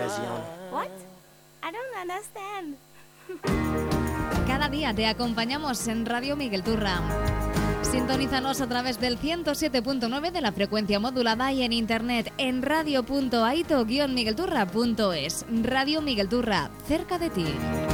ocasión. What? I don't understand. Cada día te acompañamos en Radio Miguel Turra. Sintonízanos a través del 107.9 de la frecuencia modulada y en internet en radio.aito-miguelturra.es. Radio Miguel Turra, cerca de ti.